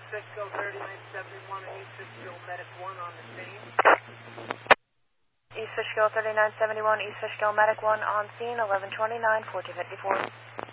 Fishkill 3971 and East Fishkill Medic 1 on the scene. East Fishkill 3971, East Fishkill Medic 1 on scene, 1129, 1454.